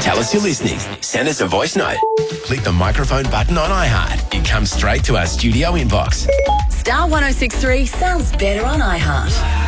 Tell us you're listening. Send us a voice note. Click the microphone button on iHeart. It comes straight to our studio inbox. Star 1063 sounds better on iHeart.